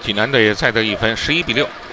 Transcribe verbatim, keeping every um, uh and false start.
济南队再得一分，十一比六。